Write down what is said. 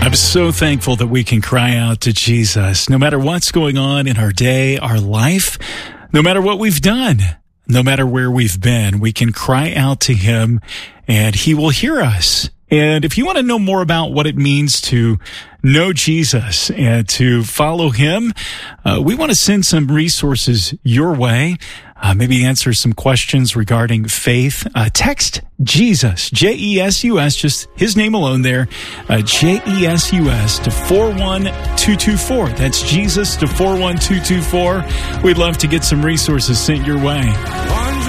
I'm so thankful that we can cry out to Jesus no matter what's going on in our day, our life, no matter what we've done, no matter where we've been. We can cry out to him and he will hear us. And if you want to know more about what it means to know Jesus and to follow him, we want to send some resources your way. Maybe answer some questions regarding faith. Text Jesus, J-E-S-U-S, just his name alone there, J-E-S-U-S to 41224. That's Jesus to 41224. We'd love to get some resources sent your way.